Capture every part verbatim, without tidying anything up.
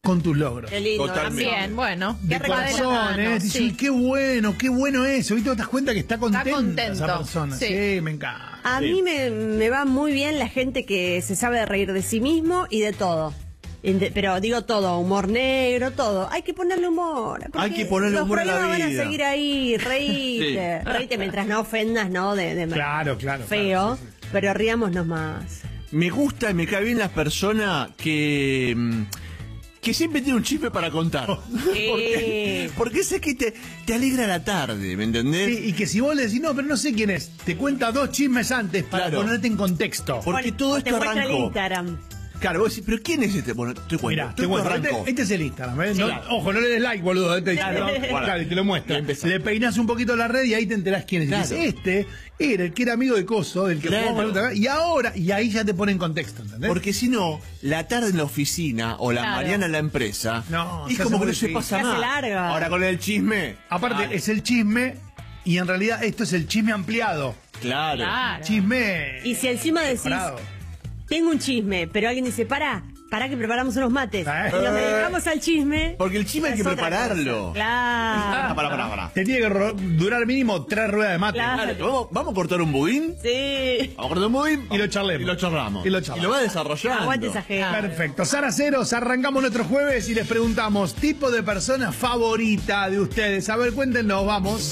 con tus logros. Qué lindo. Totalmente. Bien, bueno. De Qué regalo de la corazón, mano, ¿eh? Dices, sí. "Uy, qué bueno, qué bueno eso". Y te das cuenta que está contenta contento, esa persona. sí. Sí, me encanta. A Sí. mí me, me va muy bien la gente que se sabe reír de sí mismo y de todo. Inde- Pero digo todo, humor negro, todo. Hay que ponerle humor. porque Hay que ponerle los humor a la problemas van vida. a seguir ahí, reíte. Sí. Reíte mientras no ofendas, ¿no? De, de Claro, claro, feo, claro, sí, sí. pero riámonos más. Me gusta y me cae bien las personas que... mm, que siempre tiene un chisme para contar. porque, porque sé que te, te alegra la tarde, ¿me entendés? Sí, y que si vos le decís, no, pero no sé quién es, te cuenta dos chismes antes para Claro. ponerte en contexto. Porque Pon- todo te esto muestra el arrancó. Instagram. Claro, vos decís, ¿pero quién es este? Bueno, te cuento. Mirá, Todo te esto cuento, este, arrancó. este es el Instagram, ¿eh? No, Claro. ojo, no le des like, boludo. Este, Claro. no, claro, y te lo muestra. Ya empezó. Le peinás un poquito la red y ahí te enterás quién es. Y Claro. dices, este era el que era amigo de Coso, del que Claro. jugamos la otra vez, y ahora, y ahí ya te pone en contexto, ¿entendés? Porque si no, la tarde en la oficina o la Claro. mañana en la empresa, No, es se como hace que no se aburrido. pasa Se hace más. larga. Ahora con el chisme. Aparte, dale. es el chisme, y en realidad esto es el chisme ampliado. Claro. Claro. Chisme. Y si encima decís, mejorado. tengo un chisme, pero alguien dice, para, para que preparamos unos mates. Eh. Y nos dedicamos al chisme. Porque el chisme hay es que otra prepararlo. cosa. Claro. Ah, pará, pará, pará. Te tiene que ro- durar mínimo tres ruedas de mate. Claro. Dale, ¿Vamos, ¿Vamos a cortar un budín? Sí. Vamos a cortar un budín Y lo charlemos. Y lo charlamos. Y lo charlamos. va desarrollando. Aguante esa gente. Perfecto. Sara Ceros, arrancamos nuestro jueves y les preguntamos, tipo de persona favorita de ustedes. A ver, cuéntenos, vamos.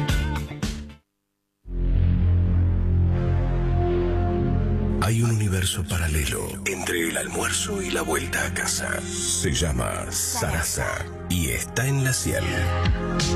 Hay un universo paralelo entre el almuerzo y la vuelta a casa. Se llama Sarasa y está en la Ciel.